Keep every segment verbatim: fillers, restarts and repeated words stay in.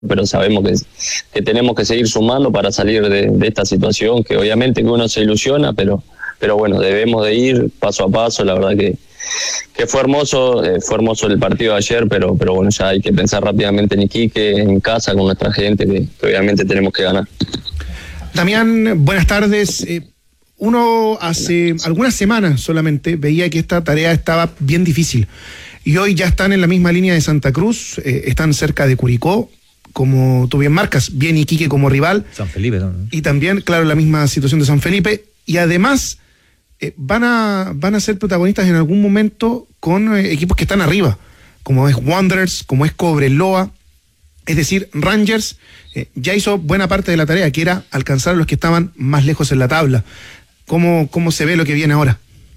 pero sabemos que, que tenemos que seguir sumando para salir de, de esta situación, que obviamente que uno se ilusiona, pero, pero bueno, debemos de ir paso a paso. La verdad que, que fue hermoso, eh, fue hermoso el partido de ayer, pero, pero bueno, ya hay que pensar rápidamente en Iquique, en casa, con nuestra gente, que, que obviamente tenemos que ganar. Damián, buenas tardes. Eh, uno hace algunas semanas solamente veía que esta tarea estaba bien difícil, y hoy ya están en la misma línea de Santa Cruz, eh, están cerca de Curicó, como tú bien marcas, bien Iquique como rival. San Felipe, ¿no? Y también, claro, la misma situación de San Felipe. Y además eh, van a van a ser protagonistas en algún momento con eh, equipos que están arriba, como es Wanderers, como es Cobreloa. Es decir, Rangers eh, ya hizo buena parte de la tarea, que era alcanzar a los que estaban más lejos en la tabla. ¿Cómo, cómo se ve lo que viene ahora?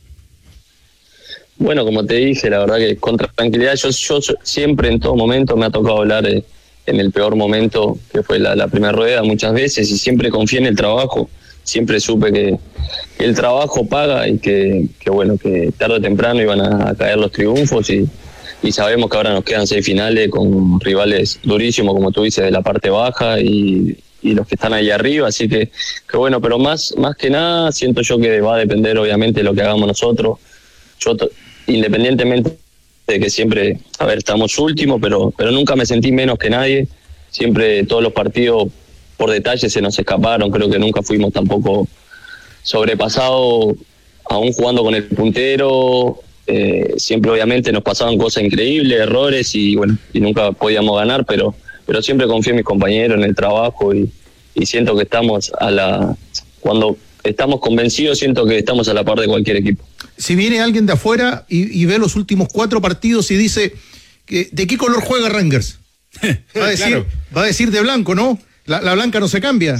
Bueno, como te dije, la verdad que con tranquilidad, yo, yo siempre en todo momento me ha tocado hablar eh, en el peor momento, que fue la, la primera rueda muchas veces, y siempre confié en el trabajo, siempre supe que, que el trabajo paga y que, que bueno, que tarde o temprano iban a, a caer los triunfos, y, y sabemos que ahora nos quedan seis finales con rivales durísimos, como tú dices, de la parte baja y, y los que están ahí arriba, así que, que bueno, pero más, más que nada siento yo que va a depender obviamente de lo que hagamos nosotros. Yo to- independientemente de que siempre, a ver, estamos últimos, pero, pero nunca me sentí menos que nadie. Siempre todos los partidos por detalle se nos escaparon, creo que nunca fuimos tampoco sobrepasados, aún jugando con el puntero. Eh, siempre obviamente nos pasaban cosas increíbles, errores, y bueno, y nunca podíamos ganar, pero, pero siempre confié en mis compañeros, en el trabajo, y, y siento que estamos a la... Cuando estamos convencidos, siento que estamos a la par de cualquier equipo. Si viene alguien de afuera y, y ve los últimos cuatro partidos y dice, que, ¿de qué color juega Rangers? Va a decir, claro. va a decir de blanco, ¿no? La, la blanca no se cambia.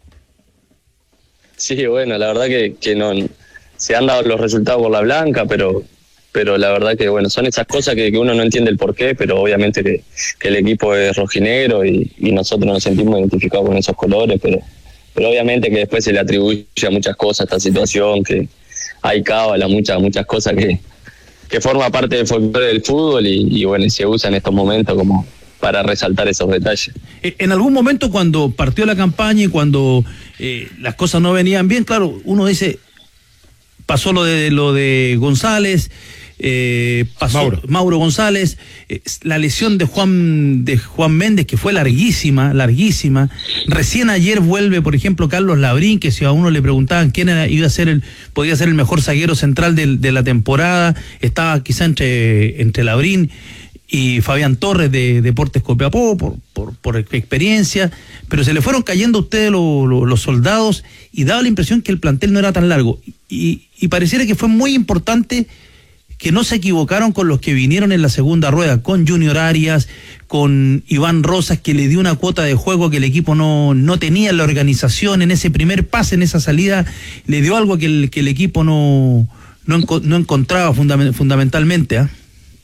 Sí, bueno, la verdad que, que no se han dado los resultados por la blanca, pero pero la verdad que bueno, son esas cosas que, que uno no entiende el porqué, pero obviamente que, que el equipo es rojinegro y, y nosotros nos sentimos identificados con esos colores, pero, pero obviamente que después se le atribuye a muchas cosas a esta situación, que hay cábala, muchas, muchas cosas que, que forma parte del folclore del fútbol, y, y bueno, y se usa en estos momentos como para resaltar esos detalles. En algún momento, cuando partió la campaña y cuando eh, las cosas no venían bien, claro, uno dice, pasó lo de lo de González, eh, pasó Mauro, Mauro González, eh, la lesión de Juan de Juan Méndez, que fue larguísima, larguísima. Recién ayer vuelve, por ejemplo, Carlos Labrín, que si a uno le preguntaban quién era, iba a ser el, podía ser el mejor zaguero central de, de la temporada, estaba quizá entre, entre Labrín y Fabián Torres de Deportes Copiapó por, por, por experiencia, pero se le fueron cayendo a ustedes lo, lo, los soldados, y daba la impresión que el plantel no era tan largo, y, y pareciera que fue muy importante que no se equivocaron con los que vinieron en la segunda rueda, con Junior Arias, con Iván Rosas, que le dio una cuota de juego que el equipo no, no tenía en la organización, en ese primer pase, en esa salida, le dio algo que el, que el equipo no, no, no encontraba fundament, fundamentalmente, ¿eh?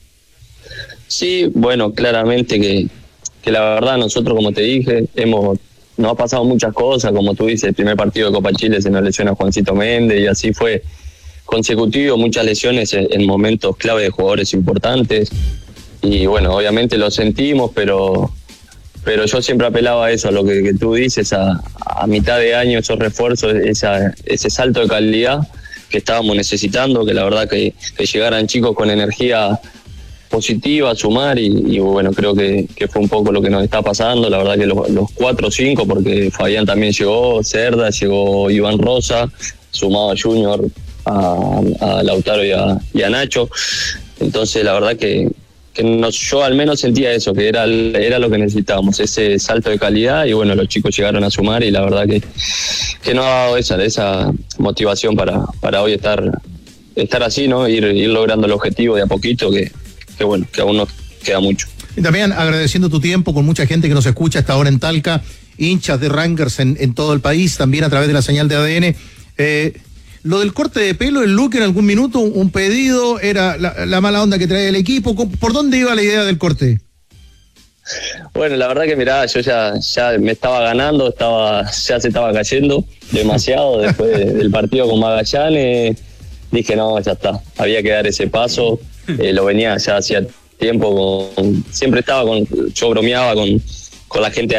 Sí, bueno, claramente que, que la verdad nosotros, como te dije, hemos nos ha pasado muchas cosas, como tú dices, el primer partido de Copa Chile se nos lesiona Juancito Méndez, y así fue consecutivo, muchas lesiones en, en momentos clave de jugadores importantes, y bueno, obviamente lo sentimos, pero pero yo siempre apelaba a eso, a lo que, que tú dices, a, a mitad de año, esos refuerzos, esa, ese salto de calidad que estábamos necesitando, que la verdad que, que llegaran chicos con energía positiva a sumar, y, y bueno, creo que, que fue un poco lo que nos está pasando. La verdad que los, los cuatro o cinco, porque Fabián también llegó, Cerda, llegó Iván Rosa, sumado a Junior, a, a Lautaro y a, y a Nacho. Entonces la verdad que, que nos, yo al menos sentía eso, que era, era lo que necesitábamos, ese salto de calidad, y bueno, los chicos llegaron a sumar, y la verdad que, que nos ha dado esa, esa motivación para, para hoy estar, estar así, ¿no? Ir, ir logrando el objetivo de a poquito, que que bueno, que aún nos queda mucho. Y también agradeciendo tu tiempo con mucha gente que nos escucha hasta ahora en Talca, hinchas de Rangers en, en todo el país, también a través de la señal de A D N. Eh, lo del corte de pelo, el look en algún minuto, un, un pedido, era la, la mala onda que trae el equipo. ¿Por dónde iba la idea del corte? Bueno, la verdad que mirá, yo ya, ya me estaba ganando, estaba, ya se estaba cayendo demasiado después de, del partido con Magallanes. Dije, no, ya está, había que dar ese paso. Eh, lo venía ya hacía tiempo, con, siempre estaba con, yo bromeaba con, con la gente